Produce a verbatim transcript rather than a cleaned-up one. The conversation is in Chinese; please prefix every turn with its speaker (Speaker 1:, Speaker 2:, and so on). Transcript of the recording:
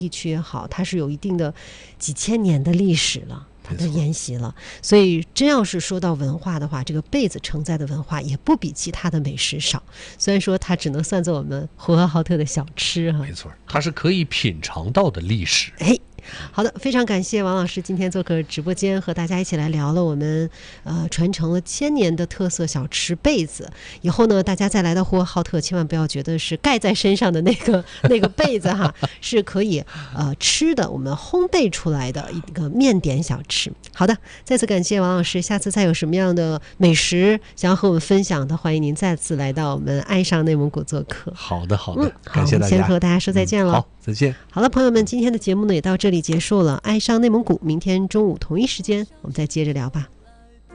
Speaker 1: 地区也好，它是有一定的几千年的历史了，它的沿袭了。所以真要是说到文化的话，这个被子承载的文化也不比其他的美食少。虽然说它只能算作我们呼和浩特的小吃哈，
Speaker 2: 没错，它是可以品尝到的历史。
Speaker 1: 哎，好的，非常感谢王老师今天做客直播间，和大家一起来聊了我们呃传承了千年的特色小吃被子。以后呢，大家再来到呼和浩特，千万不要觉得是盖在身上的那个那个被子哈，是可以呃吃的，我们烘焙出来的一个面点小吃。好的，再次感谢王老师，下次再有什么样的美食想要和我们分享的，欢迎您再次来到我们爱上内蒙古做客。
Speaker 2: 好的，好的，
Speaker 1: 嗯，
Speaker 2: 感谢大家。
Speaker 1: 先和大家说再见了。
Speaker 2: 嗯、好，再见。
Speaker 1: 好了，朋友们，今天的节目呢也到这里结束了。爱上内蒙古，明天中午同一时间我们再接着聊吧。